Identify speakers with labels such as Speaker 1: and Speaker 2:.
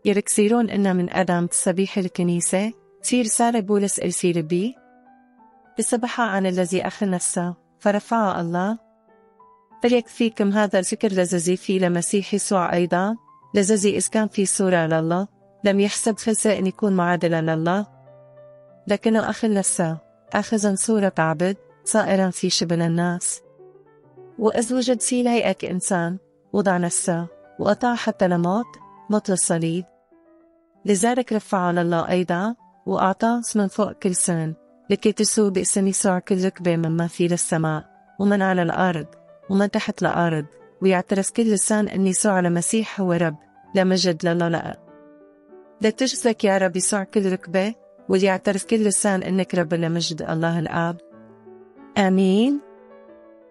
Speaker 1: يركزيرون إن من أدم تسبيح الكنيسة تصير رسالة بولس إرسيل بي بسبحة عن الذي أخذ نفسه فرفع الله. فليكفيكم هذا الفكر الذي في لمسيح يسوع أيضا، الذي إذ كان في صورة لله لم يحسب خسة أن يكون معادلا لله، لكنه أخذ نفسه أخذا صورة عبد صائرا في شبه الناس، وإذ وجد في الهيئة كإنسان وضع نفسه وأطاع حتى لموت، موت الصليب. لذلك رفعه لله أيضا وأعطاه اسما فوق كل سن، لكي تسوء باسم يسوع كل ركبة مما في السماء ومن على الأرض ومن تحت الأرض، ويعترف كل لسان أن يسوع المسيح هو رب لمجد لله. لا تجزك يا رب يسوع كل ركبة، وليعترف كل لسان أنك رب لمجد الله الآب. آمين.